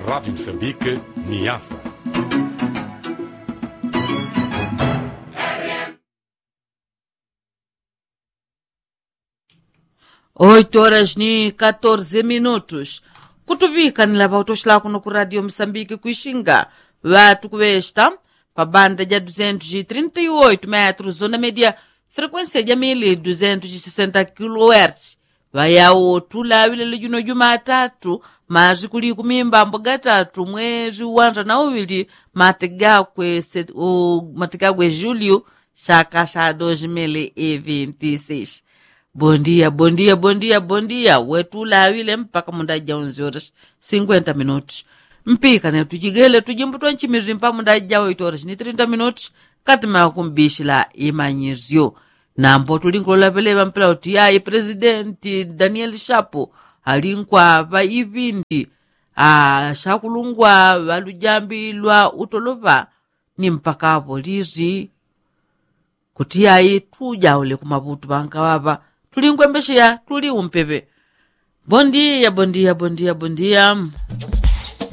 Rádio Moçambique, Niassa. Oito horas ni 14 minutos. Kutubika nilava utoshila kuno ku Radio Moçambique kuixinga vatu kuvesta pa banda ja 238 metros zona média frequência ja 1260 kHz vayawo tulavile lino Jumatatu mazi kuli kumimba mboga tatu mwezi uwanja na uwili matigakwe julho chaka cha 2026. Bom dia, wetulavile mpaka mundaja 11 horas 50 minutos. Mpika ne tujigele tujimbutwa nchimizi mpa mundaja 8 horas ni 30 minutos katima kumbishila imanyizyo. Na mpo tulinkulola peleva mpela utiyayi presidenti Daniel Chapo alinkwa va ivindi shakulungwa valujambilwa utolova ni mpaka polisi kutiyayi tujaule kumaputu pankawava tulinkwembesheya tuli umpepe. Bom dia.